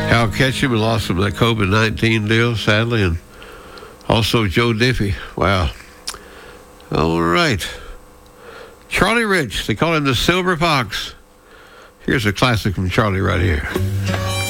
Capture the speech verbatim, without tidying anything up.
Hal Ketchum lost him that COVID nineteen deal, sadly, and also Joe Diffie. Wow. All right. Charlie Rich, they call him the Silver Fox. Here's a classic from Charlie right here.